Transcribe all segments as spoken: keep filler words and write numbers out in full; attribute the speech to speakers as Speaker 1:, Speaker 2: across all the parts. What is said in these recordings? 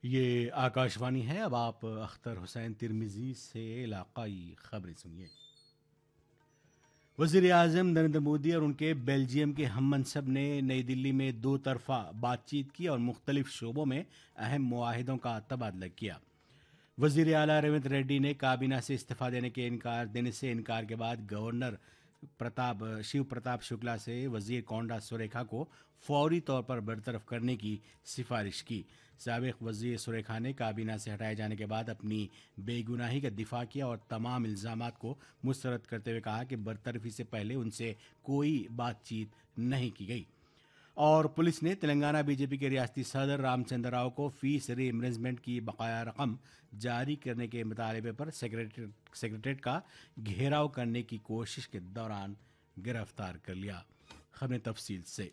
Speaker 1: یہ آکاشوانی ہے۔ اب آپ اختر حسین ترمیزی سے علاقائی خبریں سنیے۔ وزیر اعظم نریندر مودی اور ان کے بیلجیم کے ہم منصب نے نئی دلی میں دو طرفہ بات چیت کی اور مختلف شعبوں میں اہم معاہدوں کا تبادلہ کیا۔ وزیر اعلیٰ ریونت ریڈی نے کابینہ سے استعفیٰ دینے کے انکار دینے سے انکار کے بعد گورنر پرتاپ شیو پرتاپ شکلا سے وزیر کونڈا سریکھا کو فوری طور پر برطرف کرنے کی سفارش کی۔ سابق وزیر سریکھا نے کابینہ سے ہٹائے جانے کے بعد اپنی بے گناہی کا دفاع کیا اور تمام الزامات کو مسترد کرتے ہوئے کہا کہ برطرفی سے پہلے ان سے کوئی بات چیت نہیں کی گئی۔ اور پولیس نے تلنگانہ بی جے پی کے ریاستی صدر رام چندر راؤ کو فیس ری امبرسمنٹ کی بقایا رقم جاری کرنے کے مطالبے پر سیکریٹریٹ کا گھیراؤ کرنے کی کوشش کے دوران گرفتار کر لیا۔ خبریں تفصیل سے۔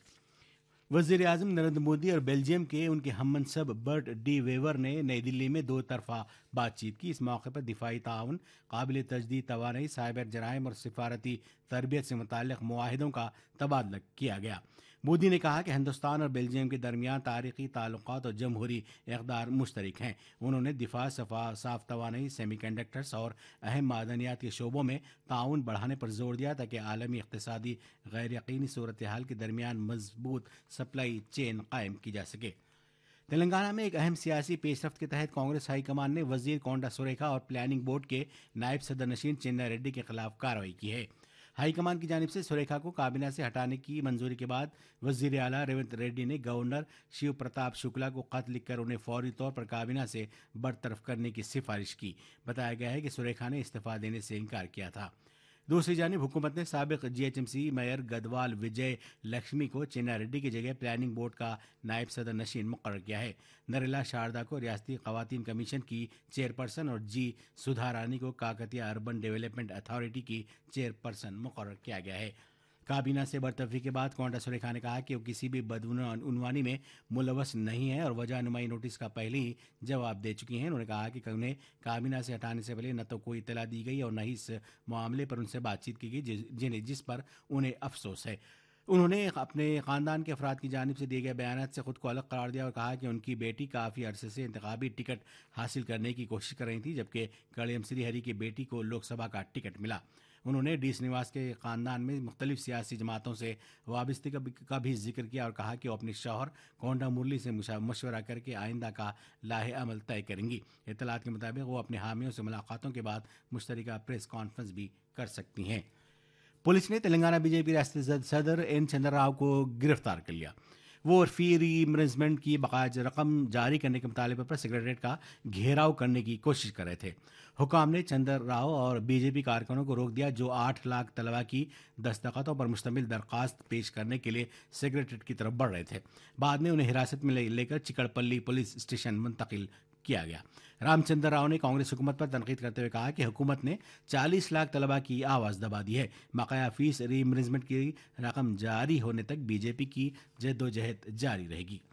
Speaker 1: وزیر اعظم نریندر مودی اور بیلجیم کے ان کے ہم منصب برٹ ڈی ویور نے نئی دلی میں دو طرفہ بات چیت کی۔ اس موقع پر دفاعی تعاون، قابل تجدید توانائی، سائبر جرائم اور سفارتی تربیت سے متعلق معاہدوں کا تبادلہ کیا گیا۔ مودی نے کہا کہ ہندوستان اور بیلجیم کے درمیان تاریخی تعلقات اور جمہوری اقدار مشترک ہیں۔ انہوں نے دفاع، صاف توانائی، سیمی کنڈکٹرز اور اہم معدنیات کے شعبوں میں تعاون بڑھانے پر زور دیا تاکہ عالمی اقتصادی غیر یقینی صورتحال کے درمیان مضبوط سپلائی چین قائم کی جا سکے۔ تلنگانہ میں ایک اہم سیاسی پیش رفت کے تحت کانگریس ہائی کمان نے وزیر کونڈا سریکھا اور پلاننگ بورڈ کے نائب صدر نشین چنا ریڈی کے خلاف کارروائی کی ہے۔ ہائی کمان کی جانب سے سریکھا کو کابینہ سے ہٹانے کی منظوری کے بعد وزیر اعلیٰ ریونت ریڈی نے گورنر شیو پرتاپ شکلا کو خط لکھ کر انہیں فوری طور پر کابینہ سے برطرف کرنے کی سفارش کی۔ بتایا گیا ہے کہ سریکھا نے استعفیٰ دینے سے انکار کیا تھا۔ دوسری جانب حکومت نے سابق G H M C mayor Gadwal وجے لکشمی کو چنا ریڈی کی جگہ پلاننگ بورڈ کا نائب صدر نشین مقرر کیا ہے۔ نریلا شاردا کو ریاستی خواتین کمیشن کی چیئرپرسن اور جی سدھا رانی کو کاکتیہ اربن ڈیولپمنٹ اتھارٹی کی چیئرپرسن مقرر کیا گیا ہے۔ کابینہ سے برطرفی کے بعد کونڈا سریکھا نے کہا کہ وہ کسی بھی بدعنوانی میں ملوث نہیں ہے اور وجہ نمائی نوٹس کا پہلے ہی جواب دے چکی ہیں۔ انہوں نے کہا کہ انہیں کابینہ سے ہٹانے سے پہلے نہ تو کوئی اطلاع دی گئی اور نہ ہی اس معاملے پر ان سے بات چیت کی گئی جنہیں جس پر انہیں افسوس ہے۔ انہوں نے اپنے خاندان کے افراد کی جانب سے دیے گئے بیانات سے خود کو الگ قرار دیا اور کہا کہ ان کی بیٹی کافی عرصے سے انتخابی ٹکٹ حاصل کرنے کی کوشش کر رہی تھی جبکہ کڑیم سری ہری کی بیٹی کو لوک سبھا کا ٹکٹ ملا۔ انہوں نے ڈی سنیواس کے خاندان میں مختلف سیاسی جماعتوں سے وابستگی کا بھی ذکر کیا اور کہا کہ وہ اپنے شوہر کونڈا مرلی سے مشورہ کر کے آئندہ کا لاہ عمل طے کریں گی۔ اطلاعات کے مطابق وہ اپنے حامیوں سے ملاقاتوں کے بعد مشترکہ پریس کانفرنس بھی کر سکتی ہیں۔ پولیس نے تلنگانہ بی جے پی ریاستی صدر این چندر راؤ کو گرفتار کر لیا۔ وہ فی ری امبرسمنٹ کی بقایا رقم جاری کرنے کے مطالبے پر سیکریٹریٹ کا گھیراؤ کرنے کی کوشش کر رہے تھے۔ حکام نے چندر راؤ اور بی جے پی کارکنوں کو روک دیا جو آٹھ لاکھ طلبہ کی دستخطوں پر مشتمل درخواست پیش کرنے کے لیے سیکریٹریٹ کی طرف بڑھ رہے تھے۔ بعد میں انہیں حراست میں لے کر چکڑ پلی پولیس اسٹیشن منتقل کیا گیا۔ رام چندر راؤ نے کانگریس حکومت پر تنقید کرتے ہوئے کہا کہ حکومت نے چالیس لاکھ طلبہ کی آواز دبا دی ہے۔ بقایا فیس ری امبرسمنٹ کی رقم جاری ہونے تک بی جے پی کی جدوجہد جاری رہے گی۔